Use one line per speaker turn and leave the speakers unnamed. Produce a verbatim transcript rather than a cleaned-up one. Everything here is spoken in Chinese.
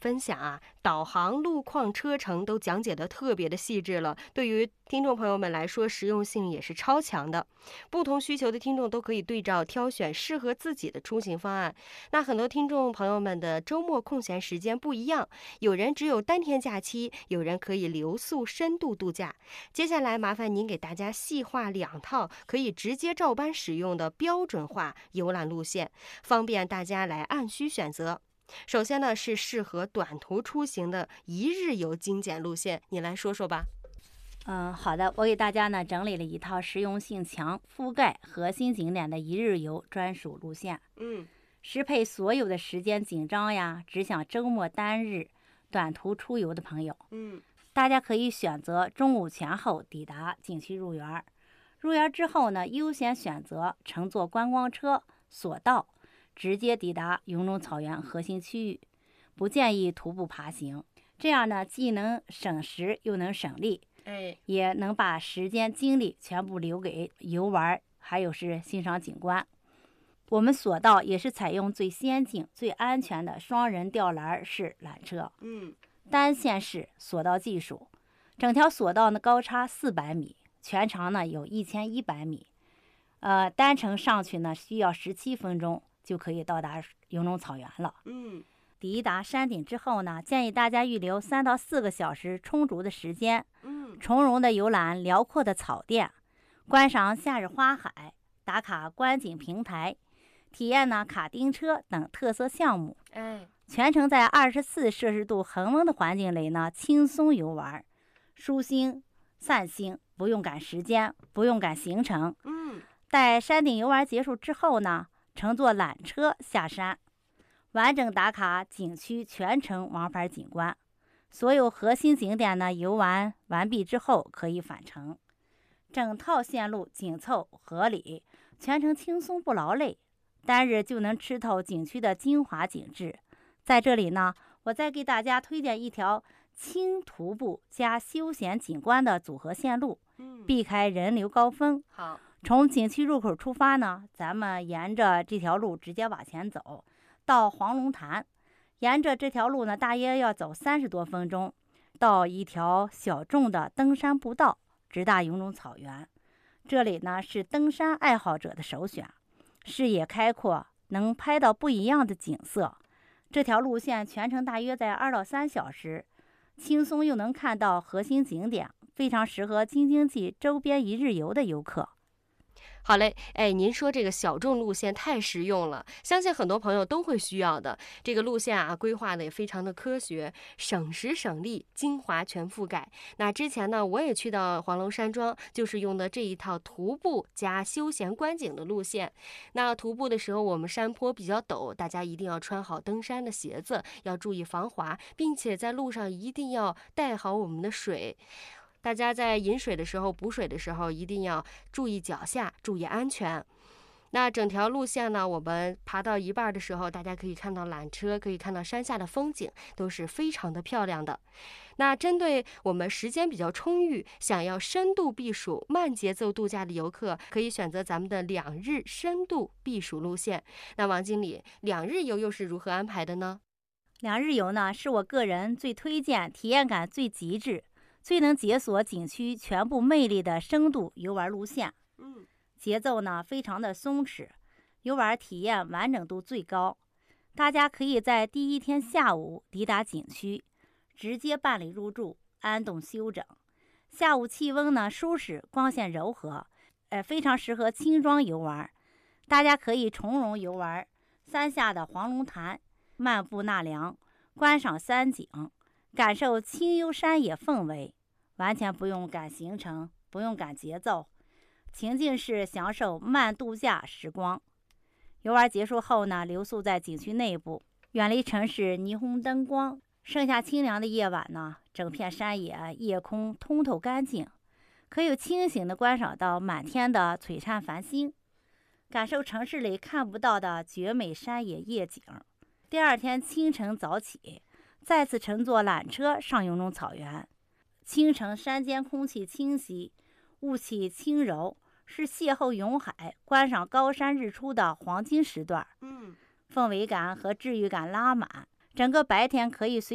分享啊，导航、路况、车程都讲解的特别的细致了，对于听众朋友们来说实用性也是超强的。不同需求的听众都可以对照挑选适合自己的出行方案。那很多听众朋友们的周末空闲时间不一样，有人只有单天假期，有人可以留宿深度度假。接下来麻烦您给大家细化两套可以直接照搬使用的标准化游览路线，方便大家来按需选择。首先呢，是适合短途出行的一日游精简路线，你来说说吧。
嗯，好的，我给大家呢整理了一套实用性强、覆盖核心景点的一日游专属路线。
嗯，
适配所有的时间紧张呀，只想周末单日短途出游的朋友。
嗯，
大家可以选择中午前后抵达景区入园。入园之后呢，优先选择乘坐观光车、索道，直接抵达永隆草原核心区域，不建议徒步爬行。这样呢，既能省时又能省力，
哎，
也能把时间精力全部留给游玩，还有是欣赏景观。我们索道也是采用最先进、最安全的双人吊篮式缆车，
嗯，
单线式索道技术，整条索道呢高差四百米，全长呢有一千一百米。呃，单程上去呢需要十七分钟就可以到达永隆草原了。
嗯，
抵达山顶之后呢，建议大家预留三到四个小时充足的时间，
嗯，
从容的游览辽阔的草甸，观赏夏日花海，打卡观景平台，体验呢卡丁车等特色项目。
哎，
全程在二十四摄氏度恒温的环境里呢，轻松游玩，舒心散心，不用赶时间，不用赶行程。
嗯，
待山顶游玩结束之后呢，乘坐缆车下山，完整打卡景区全程往返景观。所有核心景点呢游玩完毕之后可以返程。整套线路紧凑合理，全程轻松不劳累，单日就能吃透景区的精华景致。在这里呢，我再给大家推荐一条轻徒步加休闲景观的组合线路，避开人流高峰。
好，
从景区入口出发呢，咱们沿着这条路直接往前走，到黄龙潭。沿着这条路呢，大约要走三十多分钟，到一条小众的登山步道，直达永隆草原。这里呢是登山爱好者的首选，视野开阔，能拍到不一样的景色。这条路线全程大约在二到三小时，轻松又能看到核心景点，非常适合京津冀周边一日游的游客。
好嘞，哎，您说这个小众路线太实用了，相信很多朋友都会需要的。这个路线啊，规划的也非常的科学，省时省力，精华全覆盖。那之前呢，我也去到黄龙山庄，就是用的这一套徒步加休闲观景的路线。那徒步的时候，我们山坡比较陡，大家一定要穿好登山的鞋子，要注意防滑，并且在路上一定要带好我们的水。大家在饮水的时候、补水的时候，一定要注意脚下，注意安全。那整条路线呢，我们爬到一半的时候，大家可以看到缆车，可以看到山下的风景，都是非常的漂亮的。那针对我们时间比较充裕，想要深度避暑、慢节奏度假的游客，可以选择咱们的两日深度避暑路线。那王经理，两日游又是如何安排的呢？
两日游呢，是我个人最推荐、体验感最极致、最能解锁景区全部魅力的深度游玩路线。
嗯，
节奏呢非常的松弛，游玩体验完整度最高。大家可以在第一天下午抵达景区，直接办理入住，安顿休整。下午气温呢舒适，光线柔和，呃，非常适合轻装游玩。大家可以从容游玩山下的黄龙潭，漫步纳凉，观赏山景，感受清幽山野氛围，完全不用赶行程，不用赶节奏，情境是享受慢度假时光。游玩结束后呢，留宿在景区内部，远离城市霓虹灯光，剩下清凉的夜晚呢，整片山野夜空通透干净，可以清醒地观赏到满天的璀璨繁星，感受城市里看不到的绝美山野夜景。第二天清晨早起，再次乘坐缆车上永隆草原。清晨山间空气清晰，雾气轻柔，是邂逅永海、观赏高山日出的黄金时段。
嗯，
氛围感和治愈感拉满，整个白天可以随